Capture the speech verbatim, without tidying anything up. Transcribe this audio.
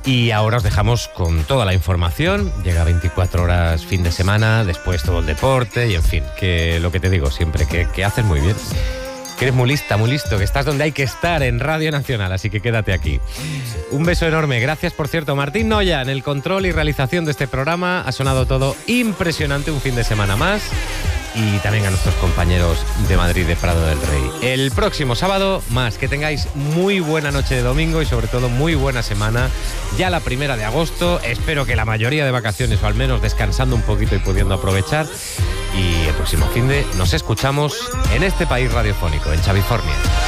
Y ahora os dejamos con toda la información. Llega veinticuatro horas fin de semana, después todo el deporte y en fin, que lo que te digo siempre, que, que haces muy bien. Que eres muy lista, muy listo, que estás donde hay que estar, en Radio Nacional, así que quédate aquí. Un beso enorme. Gracias, por cierto, Martín Noya, en el control y realización de este programa. Ha sonado todo impresionante, un fin de semana más. Y también a nuestros compañeros de Madrid, de Prado del Rey. El próximo sábado, más. Que tengáis muy buena noche de domingo y sobre todo muy buena semana. Ya la primera de agosto. Espero que la mayoría de vacaciones o al menos descansando un poquito y pudiendo aprovechar. Y el próximo fin de nos escuchamos en este país radiofónico, en Chavifornia.